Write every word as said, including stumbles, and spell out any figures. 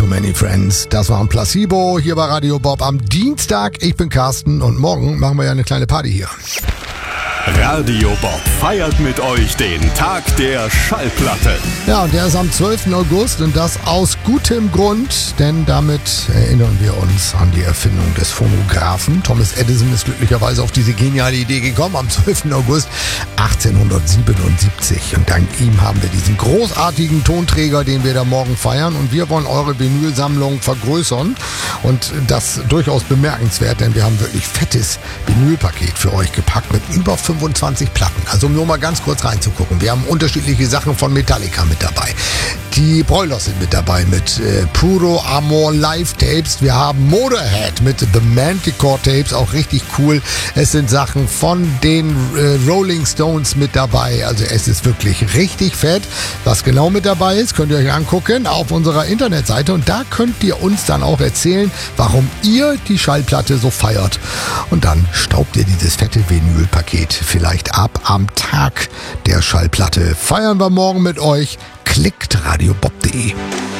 Too Many Friends. Das war ein Placebo hier bei Radio Bob am Dienstag. Ich bin Carsten und morgen machen wir ja eine kleine Party hier. Radio Bob feiert mit euch den Tag der Schallplatte. Ja, und der ist am zwölften August und das aus gutem Grund, denn damit erinnern wir uns an die Erfindung des Phonographen. Thomas Edison ist glücklicherweise auf diese geniale Idee gekommen am zwölften August achtzehnhundertsiebenundsiebzig. Und dank ihm haben wir diesen großartigen Tonträger, den wir da morgen feiern. Und wir wollen eure Vinylsammlung vergrößern. Und das durchaus bemerkenswert, denn wir haben wirklich fettes Vinylpaket für euch gepackt mit über fünfundzwanzig Platten. Also um nur mal ganz kurz reinzugucken. Wir haben unterschiedliche Sachen von Metallica mit dabei. Die Broilers sind mit dabei mit äh, Puro Amor Live Tapes. Wir haben Motorhead mit The Manticore Tapes, auch richtig cool. Es sind Sachen von den äh, Rolling Stones mit dabei. Also es ist wirklich richtig fett. Was genau mit dabei ist, könnt ihr euch angucken auf unserer Internetseite. Und da könnt ihr uns dann auch erzählen, warum ihr die Schallplatte so feiert. Und dann staubt ihr dieses fette Vinylpaket vielleicht ab am Tag der Schallplatte. Feiern wir morgen mit euch. Klickt radiobob punkt de.